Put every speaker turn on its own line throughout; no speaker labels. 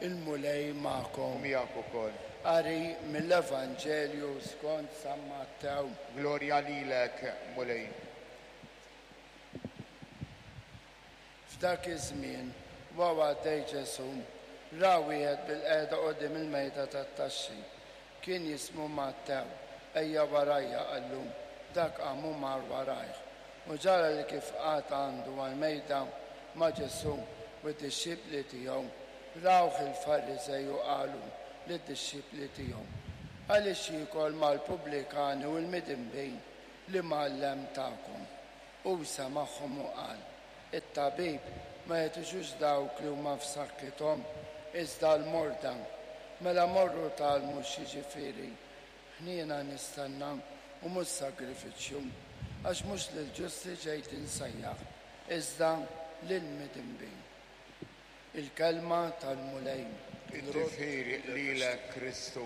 Il-mulej ma'kom.
Umijak ukoll.
Qari mill-Evanġelju skont San Mattew.
Glorja lilek, mulej.
F'dak iż-żmien wawa għaddej Ġesu ra wieħed bil-qiegħda qudiem il-mejda tat-taxxi. Kien jismu Mattew, ejja warajja qallu, dak qamu mar warajh. U ġara li kif qatt għandu għal-mejda ma' Ġesu u d-disċipli tiegħu rawh il-Fariżej u qalu lid-disċipli tiegħu għaliex jikol mal-pubblikani u l-midinbin li mgħallem tagħkom. U semagħhom u qal: it-tabib ma jgħetixux dawk li huma f'saħħithom iżda l-morda. Mela morru talmu x'jiġifieri ħniena nistenna u mhux sagrifiċċju għax mhux lill-ġusti ġejt insejjaħ iżda lill-midinbin. Il-kelma tal-mulej.
Id-tifir lilek Kristu.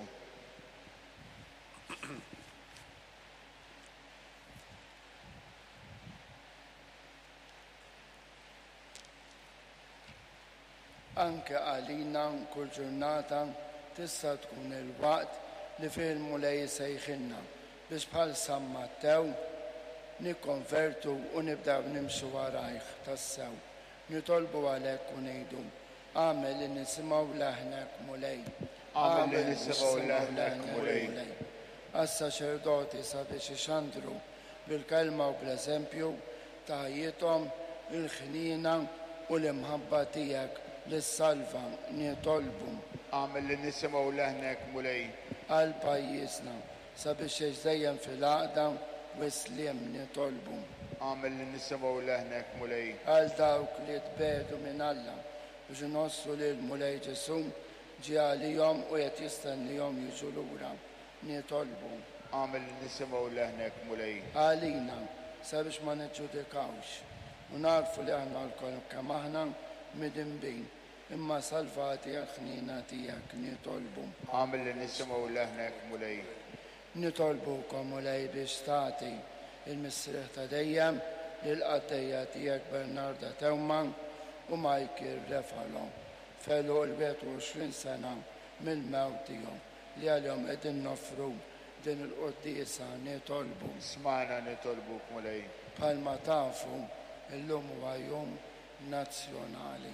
Anke għalina kull ġurnata tista' tkun il-waqt li fih il-mulej sejħilna biex bħal San Mattew nikkonvertu u nibdew nimxu warajh tassew. Nitolbu għalhekk u ngħidu: għamel li nisimgħu leħnek mulej.
Għamel li nisimgħu leħnek mulej.
Għas-saċerdoti sabiex ixandru bil-kelma u bl-eżempju ta' ħajjithom il-ħnina u l-imħabba tiegħek lis-salva nitolbu.
Għamel li nisimgħu leħnek mulej.
Għal pajjiżna sabiex dejjem fil-għaqda u sliem nitolbu.
Għamel li nisimgħu leħnek mulej.
Għal dawk li tbedu minn Alla biex inossu li l-mulej Ġesu ġie għalihom u qed jistennihom jiġu lura nitolbu.
Għamel li nisimgħu leħnek mulej.
Għalina sabiex ma niġġudikawx u narfu li aħna l-kol kemm aħna midinbin imma salvati għal-ħnina tiegħek nitolbu.
Għamel li nisimgħu leħnek mulej.
Nitolbukom mulej biex tagħti il-misriħ ta' dejjem lill-qaddejja tiegħek Bernarda Tewman u Michael Refalo felu l-21 sena mill-mewt tiegħu li għalihom qegħdin noffru din il-quddiesa nitolbu.
Smana nitolbuk mulej.
Bħalma tafu illum huwa jum nazzjonali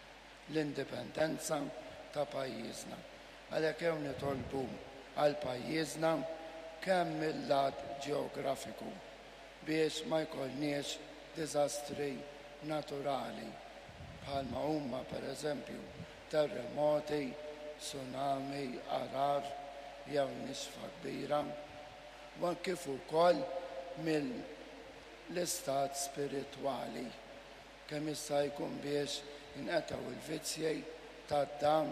l-indipendenza ta' pajjiżna. Għalhekk hemm nitolbu għal pajjiżna kemm mill-lat ġeografiku biex ma jkollniex diżastri naturali bħalma huma pereżempju terremoti, tsunami, arar jew nisfa kbira, u kif ukoll mill-istat spiritwali kemm issa jkun biex inqetgħu il-vizzji tad-dam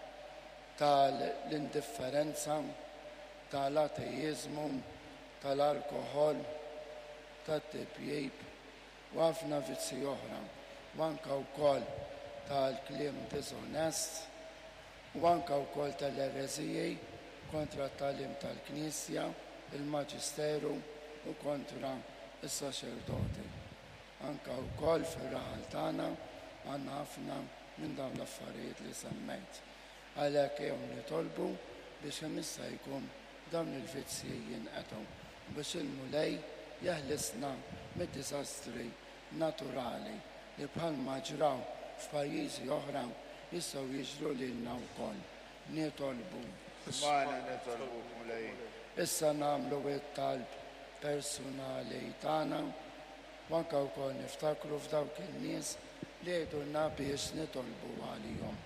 tal-indifferenza, tal-ateizmu, tal-alkohol, tat-tibjib u ħafna vizzi oħra, u anke wkoll tal-kliem disonest u anke wkoll tal-ereżiji kontra t-tagħlim tal-Knisja, il-Maġisteru u kontra is-saċerdoti. Anke wkoll fir-raħal tagħna għandna ħafna minn dawn l-affarijiet li semmejt. Għalhekk jew nitolbu biex hemm issa jkun dawn il-vizzi jinqetgħu biex il-mulej jeħlisna mid-diżastri naturali li bħalma ġraw f'pajjiżi oħra jistgħu jiġru lilna wkoll. Nitolbu.
Smana nitolbuk mulej.
Issa nagħmlu it-talb personali tagħna u anke wkoll niftakru f'dawk in-nies li jgħidulna biex nitolbu għalihom.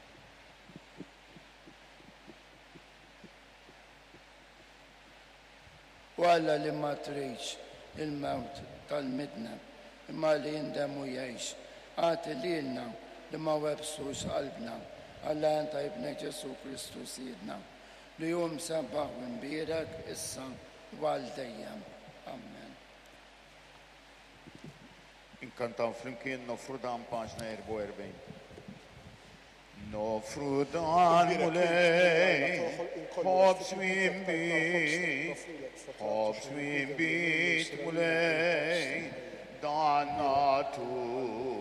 U Alla li ma tridx il-mewt tal-midna imma li jindem u jgħix, għati lilna li ma websux qalbna Alla anta ibnek Ġesu Kristu Sidna li jum sembaħ u imbierek issa u għal dejjem. Amen.
Inkantaw flimkien nofru dan paġna 44. Nofru dan mulej, ħobb swim bit mulej, dan natu